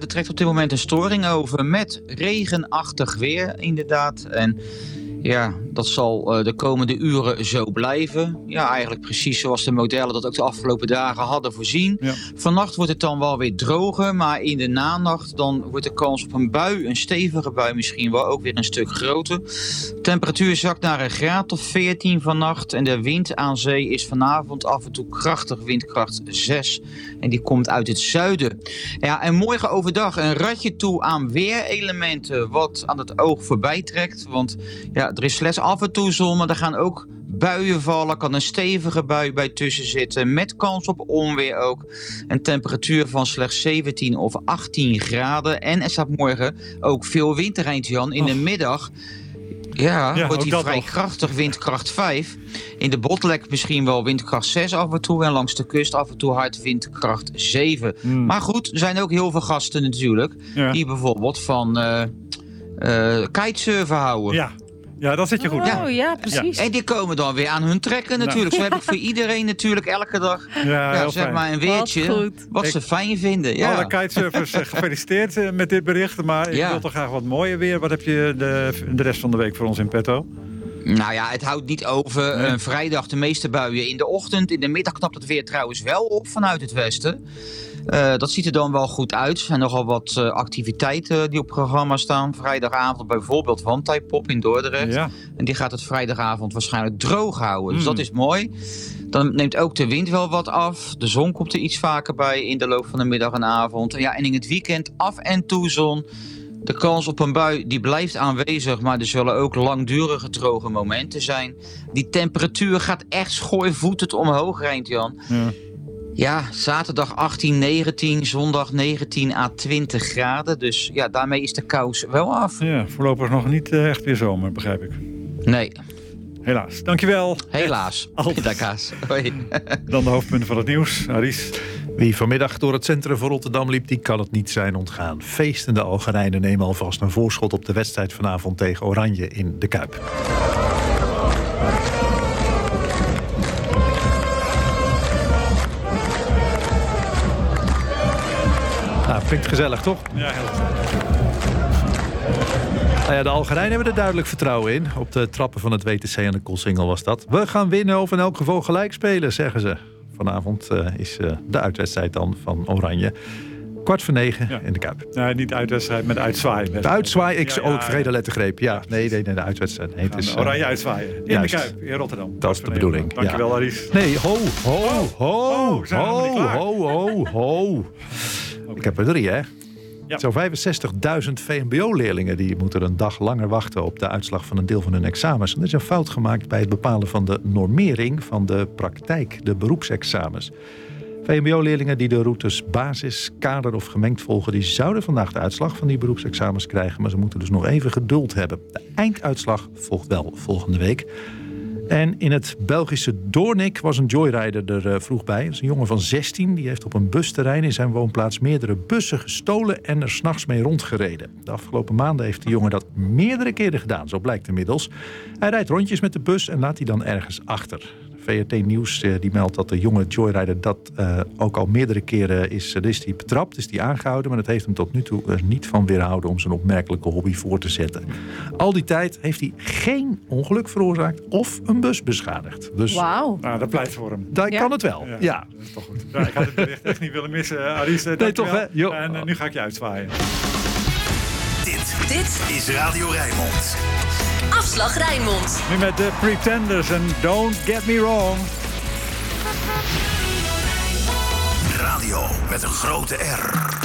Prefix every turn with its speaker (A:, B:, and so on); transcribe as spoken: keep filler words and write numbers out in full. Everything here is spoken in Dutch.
A: er trekt op dit moment een storing over met regenachtig weer inderdaad. En ja, dat zal uh, de komende uren zo blijven. Ja, eigenlijk precies zoals de modellen dat ook de afgelopen dagen hadden voorzien. Ja. Vannacht wordt het dan wel weer droger, maar in de nanacht dan wordt de kans op een bui, een stevige bui misschien wel ook weer een stuk groter. De temperatuur zakt naar een graad of veertien vannacht en de wind aan zee is vanavond af en toe krachtig, windkracht zes. En die komt uit het zuiden. Ja, en morgen overdag een ratje toe aan weerelementen wat aan het oog voorbij trekt. Want ja, er is slechts af en toe zon, maar er gaan ook buien vallen. Kan een stevige bui bij tussen zitten, met kans op onweer ook. Een temperatuur van slechts zeventien of achttien graden. En er staat morgen ook veel wind, Rijntje-Jan. In oh. de middag ja, ja, wordt die vrij nog. krachtig, windkracht vijf. In de Botlek misschien wel windkracht zes af en toe. En langs de kust af en toe hard windkracht zeven. Mm. Maar goed, er zijn ook heel veel gasten natuurlijk. Ja. Die bijvoorbeeld van uh, uh, kitesurfen houden.
B: Ja. Ja, dat zit je goed.
C: Oh, ja, ja precies.
A: Ja. En die komen dan weer aan hun trekken natuurlijk. Nou. Zo heb ik voor iedereen natuurlijk elke dag
B: ja,
A: ja, zeg maar een weertje wat, wat ze ik, fijn vinden. Ja.
B: Alle kitesurfers gefeliciteerd met dit bericht. Maar ik ja. wil toch graag wat mooier weer. Wat heb je de, de rest van de week voor ons in petto?
A: Nou ja, het houdt niet over. Nee. Uh, vrijdag de meeste buien in de ochtend. In de middag knapt het weer trouwens wel op vanuit het westen. Uh, dat ziet er dan wel goed uit. Er zijn nogal wat uh, activiteiten die op programma staan. Vrijdagavond bijvoorbeeld Wandtijpop in Dordrecht. Ja. En die gaat het vrijdagavond waarschijnlijk droog houden. Mm. Dus dat is mooi. Dan neemt ook de wind wel wat af. De zon komt er iets vaker bij in de loop van de middag en avond. Ja, en in het weekend af en toe zon. De kans op een bui die blijft aanwezig, maar er zullen ook langdurige droge momenten zijn. Die temperatuur gaat echt schoorvoetend omhoog, Rijntjan. Ja. Ja, zaterdag achttien, negentien, zondag negentien à twintig graden. Dus ja, daarmee is de kous wel af.
B: Ja, voorlopig nog niet uh, echt weer zomer, begrijp ik.
A: Nee.
B: Helaas. Dankjewel.
A: Helaas. Dag, Hoi.
B: Dan de hoofdpunten van het nieuws. Aris.
D: Wie vanmiddag door het centrum van Rotterdam liep, die kan het niet zijn ontgaan. Feestende Algerijnen nemen alvast een voorschot op de wedstrijd vanavond tegen Oranje in de Kuip. Nou, klinkt gezellig, toch?
B: Ja, heel gezellig.
D: Nou ja, de Algerijnen hebben er duidelijk vertrouwen in. Op de trappen van het W T C aan de Koolsingel was dat. We gaan winnen of in elk geval gelijk spelen, zeggen ze. Vanavond uh, is uh, de uitwedstrijd dan van Oranje. Kwart voor negen ja. in de Kuip.
B: Nee, niet uitwedstrijd, met uitzwaaien.
D: De uitzwaaien, ik, ja, ja, oh, ik vergeet de lettergreep. Ja, nee, nee, nee, de uitwedstrijd. Nee, het is, uh,
B: Oranje uitzwaaien. In juist. De Kuip, in Rotterdam.
D: Dat is de bedoeling.
B: Dankjewel,
D: ja.
B: Aris.
D: Nee, ho, ho, ho,
B: oh,
D: ho, ho, ho, ho. Okay. Ik heb er drie, hè? Ja. Zo'n vijfenzestigduizend V M B O-leerlingen die moeten een dag langer wachten op de uitslag van een deel van hun examens. En er is een fout gemaakt bij het bepalen van de normering van de praktijk, de beroepsexamens. V M B O-leerlingen die de routes basis, kader of gemengd volgen, die zouden vandaag de uitslag van die beroepsexamens krijgen, maar ze moeten dus nog even geduld hebben. De einduitslag volgt wel volgende week. En in het Belgische Doornik was een joyrider er uh, vroeg bij. Dat is een jongen van zestien. Die heeft op een busterrein in zijn woonplaats meerdere bussen gestolen en er 's nachts mee rondgereden. De afgelopen maanden heeft de jongen dat meerdere keren gedaan, zo blijkt inmiddels. Hij rijdt rondjes met de bus en laat die dan ergens achter. V R T Nieuws uh, die meldt dat de jonge joyrider dat uh, ook al meerdere keren is, uh, is die betrapt, is die aangehouden. Maar dat heeft hem tot nu toe er niet van weerhouden om zijn opmerkelijke hobby voor te zetten. Al die tijd heeft hij geen ongeluk veroorzaakt of een bus beschadigd. Dus,
C: Wauw.
B: Nou, dat pleit voor hem.
D: Daar
C: ja.
D: kan het wel, ja. ja.
B: Dat is toch goed. Ja, ik had het bericht echt niet willen missen. Uh, Aris, uh,
D: nee, toch hè? Jo.
B: En uh, nu ga ik je uitzwaaien.
E: Dit, dit is Radio Rijnmond.
F: Afslag Rijnmond.
B: Nu met de Pretenders en Don't Get Me Wrong.
E: Radio met een grote R.